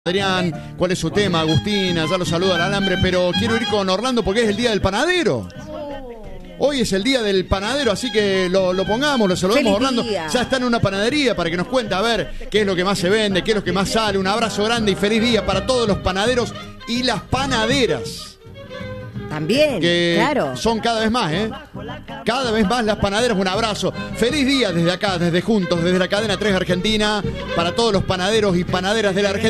Adrián, ¿cuál es su tema? Agustina, ya lo saluda al alambre, pero quiero ir con Orlando porque es el día del panadero. Hoy es el día del panadero, así que lo pongamos, lo saludamos a Orlando. Ya está en una panadería para que nos cuente a ver qué es lo que más se vende, qué es lo que más sale. Un abrazo grande y feliz día para todos los panaderos y las panaderas. También, que claro. Son cada vez más, cada vez más las panaderas. Un abrazo. Feliz día desde acá, desde Juntos, desde la cadena 3 Argentina, para todos los panaderos y panaderas de la Argentina.